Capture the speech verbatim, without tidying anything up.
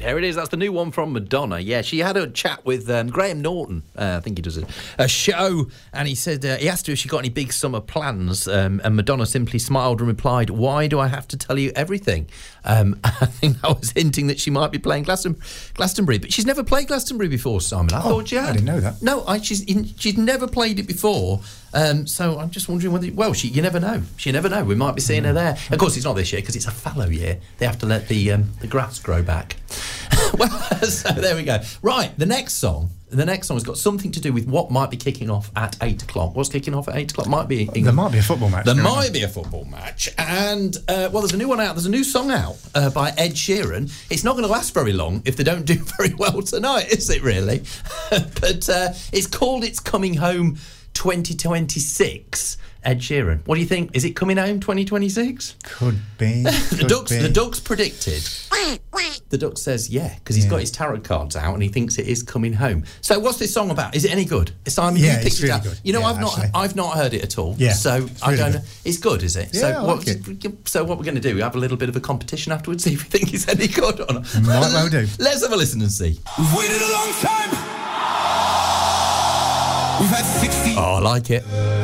There it is. That's the new one from Madonna. Yeah, she had a chat with um, Graham Norton. Uh, I think he does a, a show, and he said uh, he asked her if she got any big summer plans, um, and Madonna simply smiled and replied, "Why do I have to tell you everything?" Um, I think that was hinting that she might be playing Glaston- Glastonbury, but she's never played Glastonbury before, Simon. I oh, thought she had. I didn't know that. No, I, she's in, she's never played it before. Um, so I'm just wondering whether... Well, she, you never know. You never know. We might be seeing her there. Of course, it's not this year because it's a fallow year. They have to let the um, the grass grow back. Well, so there we go. Right, the next song... The next song has got something to do with what might be kicking off at eight o'clock. What's kicking off at eight o'clock? Might be England. There might be a football match. There might on. be a football match. And, uh, well, there's a new one out. There's a new song out uh, by Ed Sheeran. It's not going to last very long if they don't do very well tonight, is it really? But uh, it's called It's Coming Home twenty twenty-six. Ed Sheeran. What do you think? Is it coming home twenty twenty-six? Could be. the could Ducks. be. The Ducks predicted. The Duck says yeah because he's yeah. got his tarot cards out and he thinks it is coming home. So what's this song about? Is it any good? Simon, yeah, you picked it's really it out. good. You know, yeah, I've not, actually. I've not heard it at all. Yeah, so it's I really don't good. know. It's good, is it? Yeah, so I what? like So what we're going to do? We have a little bit of a competition afterwards. See if we think it's any good or not. Might well do. Let's have a listen and see. We've waited a long time. We've had sixty. Oh, I like it.